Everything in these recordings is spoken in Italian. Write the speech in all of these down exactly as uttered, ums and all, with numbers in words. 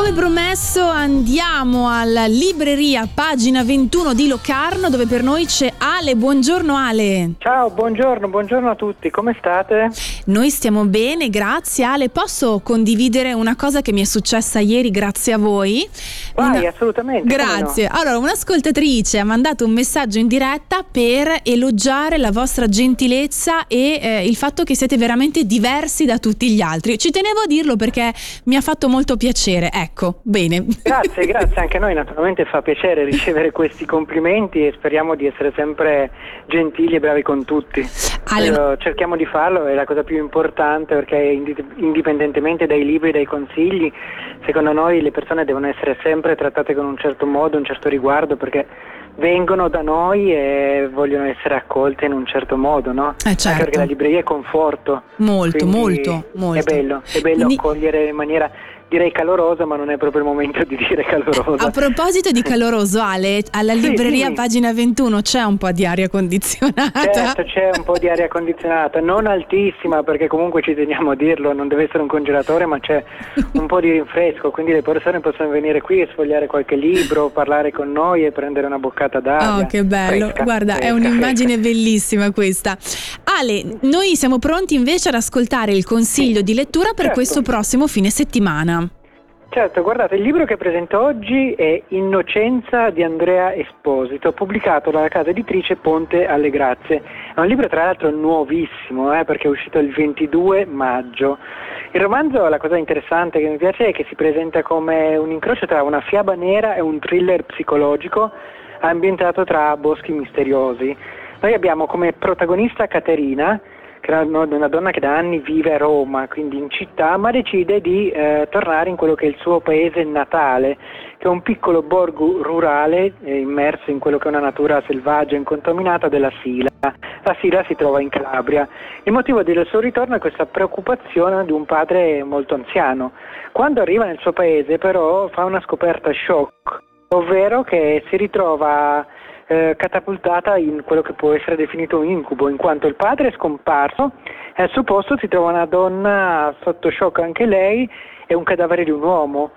Come promesso andiamo alla libreria pagina ventuno di Locarno, dove per noi c'è Ale. Buongiorno Ale. Ciao, buongiorno, buongiorno a tutti, come state? Noi stiamo bene, grazie Ale. Posso condividere una cosa che mi è successa ieri grazie a voi? Vai, una... assolutamente. Grazie. No? Allora, un'ascoltatrice ha mandato un messaggio in diretta per elogiare la vostra gentilezza e eh, il fatto che siete veramente diversi da tutti gli altri. Ci tenevo a dirlo perché mi ha fatto molto piacere. Ecco, bene. Grazie, grazie, anche a noi naturalmente fa piacere ricevere questi complimenti e speriamo di essere sempre gentili e bravi con tutti. Ale... Cerchiamo di farlo, è la cosa più importante, perché indipendentemente dai libri e dai consigli, secondo noi le persone devono essere sempre trattate con un certo modo, un certo riguardo, perché vengono da noi e vogliono essere accolte in un certo modo, no? Eh certo. Anche perché la libreria è conforto. Molto, molto, molto. È bello, è bello Quindi... accogliere in maniera, direi calorosa, ma non è proprio il momento di dire calorosa. A proposito di caloroso, Ale, alla libreria sì, pagina ventuno c'è un po' di aria condizionata. Certo, c'è un po' di aria condizionata, non altissima, perché comunque ci teniamo a dirlo, non deve essere un congelatore, ma c'è un po' di rinfresco, quindi le persone possono venire qui e sfogliare qualche libro, parlare con noi e prendere una boccata d'aria. Oh, che bello, fresca, guarda, fresca, è un'immagine fresca. Bellissima questa. Ale, noi siamo pronti invece ad ascoltare il consiglio sì, di lettura per certo. questo prossimo fine settimana. Certo, guardate, il libro che presento oggi è Innocenza di Andrea Esposito, pubblicato dalla casa editrice Ponte alle Grazie. È un libro tra l'altro nuovissimo, eh, perché è uscito il ventidue maggio. Il romanzo, la cosa interessante che mi piace è che si presenta come un incrocio tra una fiaba nera e un thriller psicologico ambientato tra boschi misteriosi. Noi abbiamo come protagonista Caterina, che è una donna che da anni vive a Roma, quindi in città, ma decide di eh, tornare in quello che è il suo paese natale, che è un piccolo borgo rurale eh, immerso in quello che è una natura selvaggia e incontaminata della Sila. La Sila si trova in Calabria. Il motivo del suo ritorno è questa preoccupazione di un padre molto anziano. Quando arriva nel suo paese però fa una scoperta shock, ovvero che si ritrova Eh, catapultata in quello che può essere definito un incubo, in quanto il padre è scomparso e al suo posto si trova una donna sotto shock anche lei e un cadavere di un uomo,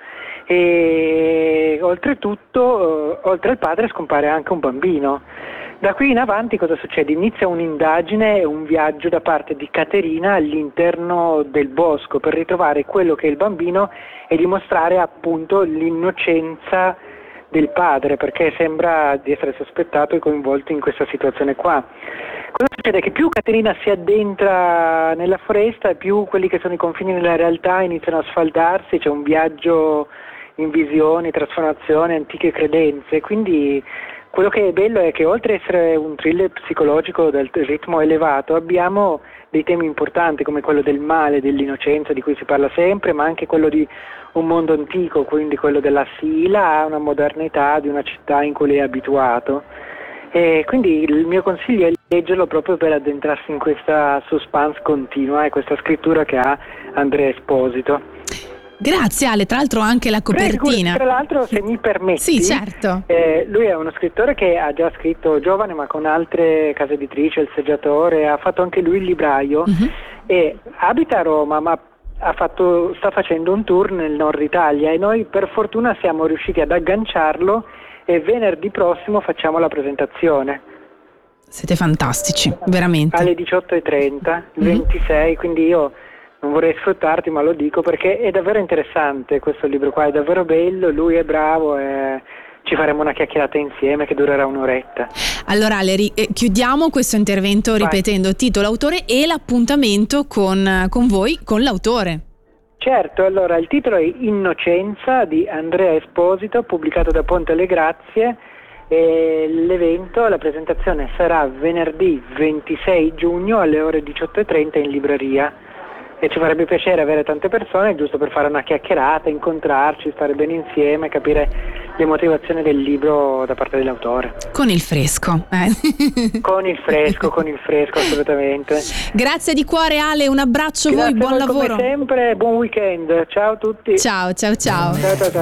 e oltretutto eh, oltre al padre scompare anche un bambino. Da qui in avanti cosa succede? Inizia un'indagine e un viaggio da parte di Caterina all'interno del bosco per ritrovare quello che è il bambino e dimostrare appunto l'innocenza del padre, perché sembra di essere sospettato e coinvolto in questa situazione qua. Cosa succede? Che più Caterina si addentra nella foresta e più quelli che sono i confini della realtà iniziano a sfaldarsi, c'è un viaggio in visioni, trasformazioni, antiche credenze, quindi quello che è bello è che oltre ad essere un thriller psicologico dal ritmo elevato abbiamo dei temi importanti come quello del male, dell'innocenza di cui si parla sempre, ma anche quello di un mondo antico, quindi quello della Sila, a una modernità di una città in cui lei è abituato. E quindi il mio consiglio è leggerlo proprio per addentrarsi in questa suspense continua e questa scrittura che ha Andrea Esposito. Grazie Ale, tra l'altro anche la copertina. Tra l'altro, se mi permetti, sì, certo. eh, lui è uno scrittore che ha già scritto giovane ma con altre case editrici, Il Seggiatore, ha fatto anche lui il libraio uh-huh. e abita a Roma, ma ha fatto, sta facendo un tour nel nord Italia e noi per fortuna siamo riusciti ad agganciarlo e venerdì prossimo facciamo la presentazione. Siete fantastici, veramente. Alle diciotto e trenta, il uh-huh. ventisei, quindi io non vorrei sfruttarti, ma lo dico perché è davvero interessante questo libro qua, è davvero bello, lui è bravo e ci faremo una chiacchierata insieme che durerà un'oretta. Allora Ale, ri- eh, chiudiamo questo intervento Vai. ripetendo titolo, autore e l'appuntamento con, con voi, con l'autore. Certo, allora il titolo è Innocenza di Andrea Esposito, pubblicato da Ponte alle Grazie, e l'evento, la presentazione sarà venerdì ventisei giugno alle ore diciotto e trenta in libreria. E ci farebbe piacere avere tante persone giusto per fare una chiacchierata, incontrarci, stare bene insieme, capire le motivazioni del libro da parte dell'autore. Con il fresco. Eh. Con il fresco, con il fresco, assolutamente. Grazie di cuore Ale, un abbraccio a voi, buon lavoro. Come sempre, buon weekend. Ciao a tutti. Ciao, ciao, ciao. Ciao, ciao, ciao.